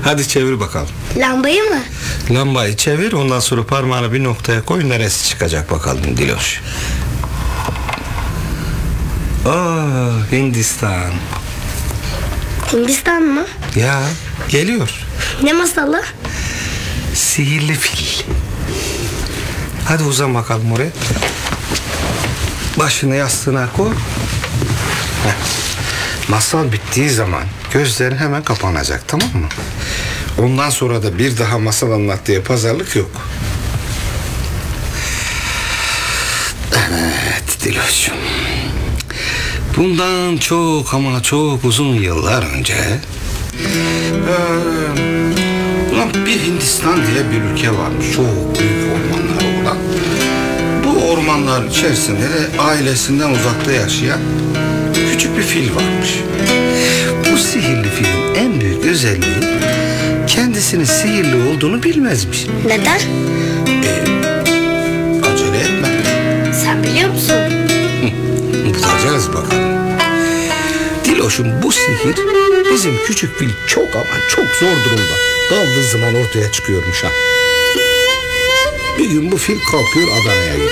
Hadi çevir bakalım. Lambayı mı? Lambayı çevir, ondan sonra parmağını bir noktaya koy, neresi çıkacak bakalım Diloş. Hindistan. Hindistan mı? Ya geliyor. Ne masalı? Sihirli fil. Hadi uzan bakalım oraya. Başını yastığına koy. Heh. Masal bittiği zaman gözlerin hemen kapanacak, tamam mı? Ondan sonra da bir daha masal anlat diye pazarlık yok. Evet Diloş'um. Bundan çok ama çok uzun yıllar önce bir Hindistan diye bir ülke varmış. Çok büyük ormanlar olan. Bu ormanların içerisinde de ailesinden uzakta yaşayan küçük bir fil varmış. Bu sihirli filin en büyük özelliği kendisinin sihirli olduğunu bilmezmiş. Neden? Acele etme. Sen biliyor musun? Bulacağız bakalım. Diloş'um, bu sihir bizim küçük fil çok ama çok zor durumda daldığı zaman ortaya çıkıyormuş ha. Bir gün bu fil kalkıyor Adana'ya gidiyor.